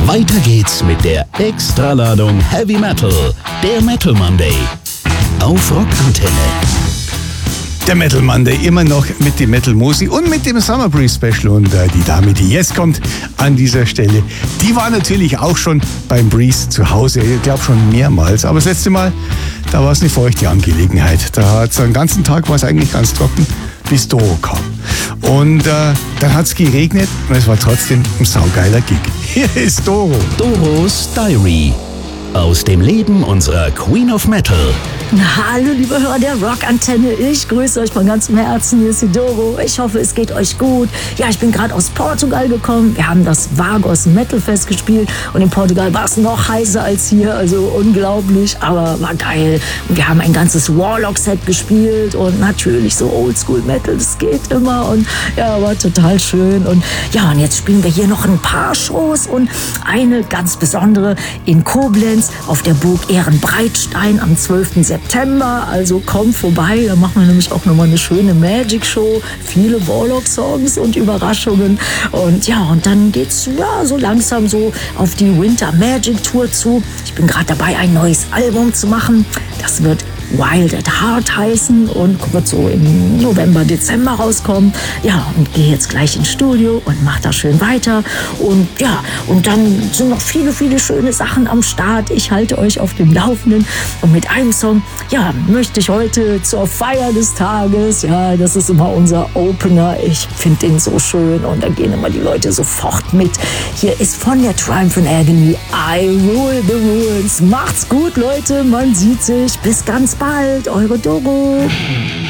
Weiter geht's mit der Extraladung Heavy Metal, der Metal Monday. Auf Rockantenne. Der Metal Monday immer noch mit dem Metal Musi und mit dem Summer Breeze Special. Und die Dame, die jetzt kommt an dieser Stelle, die war natürlich auch schon beim Breeze zu Hause. Ich glaube schon mehrmals. Aber das letzte Mal, da war es eine feuchte Angelegenheit. Da hat es den ganzen Tag, war es eigentlich ganz trocken, bis Doro kam. Und dann hat es geregnet und es war trotzdem ein saugeiler Gig. Hier ist Doro. Doros Diary. Aus dem Leben unserer Queen of Metal. Hallo liebe Hörer der Rockantenne, ich grüße euch von ganzem Herzen, hier ist die Doro. Ich hoffe, es geht euch gut. Ja, ich bin gerade aus Portugal gekommen. Wir haben das Vagos Metal Fest gespielt und in Portugal war es noch heißer als hier, also unglaublich, aber war geil. Und wir haben ein ganzes Warlock-Set gespielt und natürlich so Oldschool Metal, das geht immer und ja, war total schön. Und ja, und jetzt spielen wir hier noch ein paar Shows und eine ganz besondere in Koblenz auf der Burg Ehrenbreitstein am 12. September, also kommt vorbei, da machen wir nämlich auch nochmal eine schöne Magic Show, viele Warlock-Songs und Überraschungen und ja, und dann geht's ja so langsam so auf die Winter Magic Tour zu. Ich bin gerade dabei, ein neues Album zu machen, das wird Wild at Heart heißen und wird so im November, Dezember rauskommen. Ja, und gehe jetzt gleich ins Studio und mache da schön weiter. Und ja, und dann sind noch viele, viele schöne Sachen am Start. Ich halte euch auf dem Laufenden. Und mit einem Song, ja, möchte ich heute zur Feier des Tages, ja, das ist immer unser Opener. Ich finde den so schön und da gehen immer die Leute sofort mit. Hier ist von der Triumph and Agony I Rule the Rules. Macht's gut, Leute, man sieht sich. Bis ganz bald, eure Doro.